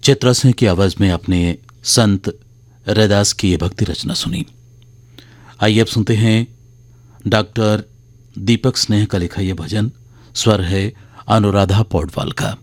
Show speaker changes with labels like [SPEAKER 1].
[SPEAKER 1] चित्रा सिंह की आवाज में आपने संत रैदास की ये भक्ति रचना सुनी। आइए अब सुनते हैं डॉक्टर दीपक स्नेह का लिखा यह भजन। स्वर है अनुराधा पौडवाल का।